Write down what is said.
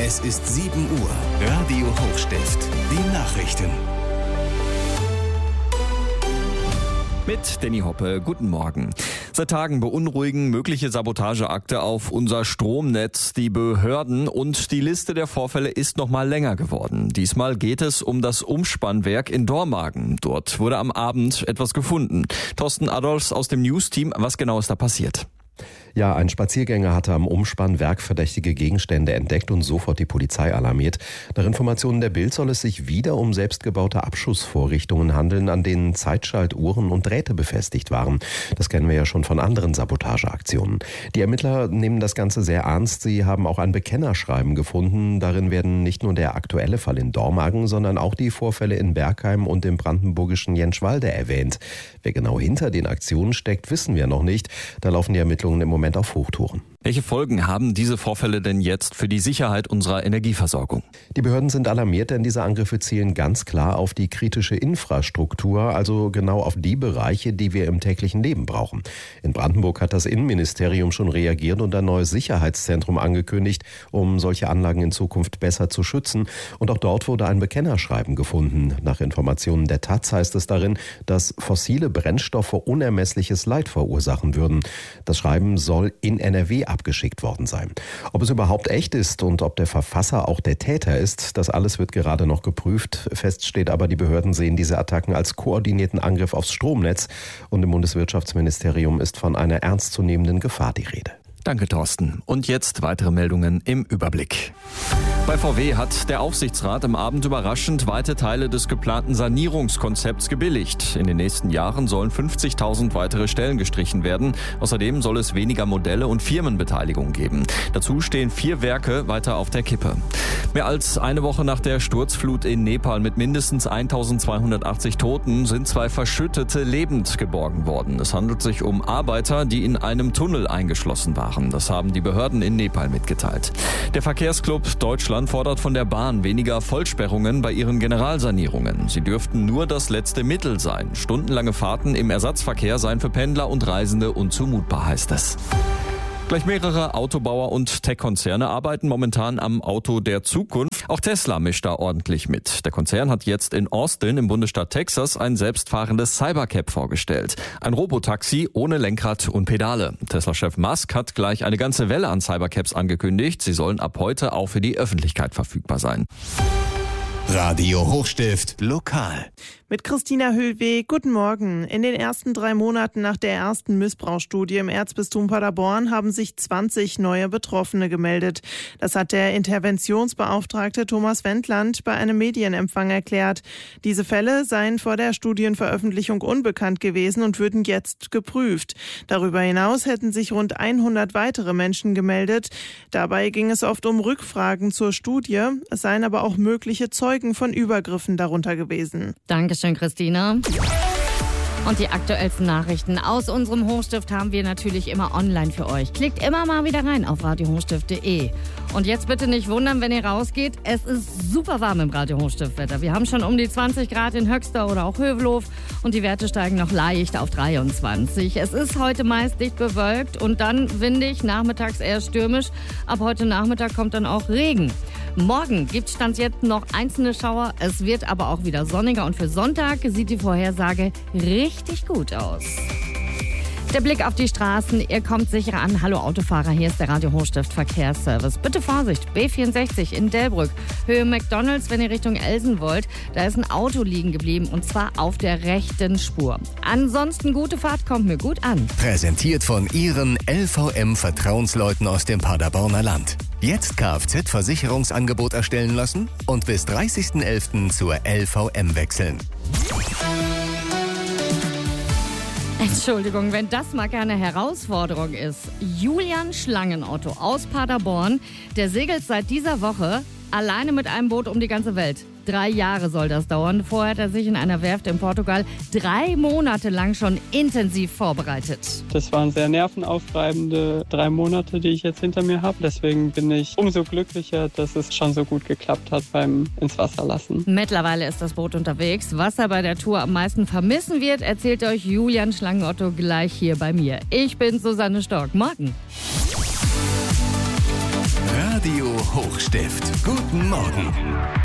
Es ist 7 Uhr. Radio Hochstift. Die Nachrichten. Mit Danny Hoppe, guten Morgen. Seit Tagen beunruhigen mögliche Sabotageakte auf unser Stromnetz die Behörden und die Liste der Vorfälle ist noch mal länger geworden. Diesmal geht es um das Umspannwerk in Dormagen. Dort wurde am Abend etwas gefunden. Thorsten Adolfs aus dem News-Team, was genau ist da passiert? Ja, ein Spaziergänger hatte am Umspannwerk verdächtige Gegenstände entdeckt und sofort die Polizei alarmiert. Nach Informationen der Bild soll es sich wieder um selbstgebaute Abschussvorrichtungen handeln, an denen Zeitschaltuhren und Drähte befestigt waren. Das kennen wir ja schon von anderen Sabotageaktionen. Die Ermittler nehmen das Ganze sehr ernst. Sie haben auch ein Bekennerschreiben gefunden. Darin werden nicht nur der aktuelle Fall in Dormagen, sondern auch die Vorfälle in Bergheim und im brandenburgischen Jentschwalde erwähnt. Wer genau hinter den Aktionen steckt, wissen wir noch nicht. Da laufen die Ermittlungen im Moment auf Hochtouren. Welche Folgen haben diese Vorfälle denn jetzt für die Sicherheit unserer Energieversorgung? Die Behörden sind alarmiert, denn diese Angriffe zielen ganz klar auf die kritische Infrastruktur, also genau auf die Bereiche, die wir im täglichen Leben brauchen. In Brandenburg hat das Innenministerium schon reagiert und ein neues Sicherheitszentrum angekündigt, um solche Anlagen in Zukunft besser zu schützen. Und auch dort wurde ein Bekennerschreiben gefunden. Nach Informationen der Taz heißt es darin, dass fossile Brennstoffe unermessliches Leid verursachen würden. Das Schreiben soll in NRW abgeschickt worden sein. Ob es überhaupt echt ist und ob der Verfasser auch der Täter ist, das alles wird gerade noch geprüft. Fest steht aber, die Behörden sehen diese Attacken als koordinierten Angriff aufs Stromnetz und im Bundeswirtschaftsministerium ist von einer ernstzunehmenden Gefahr die Rede. Danke, Thorsten. Und jetzt weitere Meldungen im Überblick. Bei VW hat der Aufsichtsrat am Abend überraschend weite Teile des geplanten Sanierungskonzepts gebilligt. In den nächsten Jahren sollen 50.000 weitere Stellen gestrichen werden. Außerdem soll es weniger Modelle und Firmenbeteiligung geben. Dazu stehen 4 Werke weiter auf der Kippe. Mehr als eine Woche nach der Sturzflut in Nepal mit mindestens 1.280 Toten sind 2 Verschüttete lebend geborgen worden. Es handelt sich um Arbeiter, die in einem Tunnel eingeschlossen waren. Das haben die Behörden in Nepal mitgeteilt. Der Verkehrsclub Deutschland fordert von der Bahn weniger Vollsperrungen bei ihren Generalsanierungen. Sie dürften nur das letzte Mittel sein. Stundenlange Fahrten im Ersatzverkehr seien für Pendler und Reisende unzumutbar, heißt es. Gleich mehrere Autobauer und Tech-Konzerne arbeiten momentan am Auto der Zukunft. Auch Tesla mischt da ordentlich mit. Der Konzern hat jetzt in Austin im Bundesstaat Texas ein selbstfahrendes Cybercab vorgestellt. Ein Robotaxi ohne Lenkrad und Pedale. Tesla-Chef Musk hat gleich eine ganze Welle an Cybercabs angekündigt. Sie sollen ab heute auch für die Öffentlichkeit verfügbar sein. Radio Hochstift lokal. Mit Christina Höhlweg, guten Morgen. In den ersten 3 Monaten nach der ersten Missbrauchsstudie im Erzbistum Paderborn haben sich 20 neue Betroffene gemeldet. Das hat der Interventionsbeauftragte Thomas Wendland bei einem Medienempfang erklärt. Diese Fälle seien vor der Studienveröffentlichung unbekannt gewesen und würden jetzt geprüft. Darüber hinaus hätten sich rund 100 weitere Menschen gemeldet. Dabei ging es oft um Rückfragen zur Studie. Es seien aber auch mögliche Zeugen von Übergriffen darunter gewesen. Dankeschön, Christina. Und die aktuellsten Nachrichten aus unserem Hochstift haben wir natürlich immer online für euch. Klickt immer mal wieder rein auf radiohochstift.de. Und jetzt bitte nicht wundern, wenn ihr rausgeht. Es ist super warm im Radio Hochstift-Wetter. Wir haben schon um die 20 Grad in Höxter oder auch Hövelhof und die Werte steigen noch leicht auf 23. Es ist heute meist dicht bewölkt und dann windig, nachmittags eher stürmisch. Ab heute Nachmittag kommt dann auch Regen. Morgen gibt es stand jetzt noch einzelne Schauer. Es wird aber auch wieder sonniger und für Sonntag sieht die Vorhersage richtig gut aus. Der Blick auf die Straßen, ihr kommt sicher an. Hallo Autofahrer, hier ist der Radio Hochstift Verkehrsservice. Bitte Vorsicht, B64 in Delbrück, Höhe McDonalds, wenn ihr Richtung Elsen wollt. Da ist ein Auto liegen geblieben und zwar auf der rechten Spur. Ansonsten gute Fahrt, kommt mir gut an. Präsentiert von Ihren LVM-Vertrauensleuten aus dem Paderborner Land. Jetzt Kfz-Versicherungsangebot erstellen lassen und bis 30.11. zur LVM wechseln. Entschuldigung, wenn das mal keine Herausforderung ist. Julian Schlangenotto aus Paderborn, der segelt seit dieser Woche alleine mit einem Boot um die ganze Welt. 3 Jahre soll das dauern. Vorher hat er sich in einer Werft in Portugal 3 Monate lang schon intensiv vorbereitet. Das waren sehr nervenaufreibende 3 Monate, die ich jetzt hinter mir habe. Deswegen bin ich umso glücklicher, dass es schon so gut geklappt hat beim ins Wasser lassen. Mittlerweile ist das Boot unterwegs. Was er bei der Tour am meisten vermissen wird, erzählt euch Julian Schlangenotto gleich hier bei mir. Ich bin Susanne Stork. Morgen. Radio Hochstift. Guten Morgen.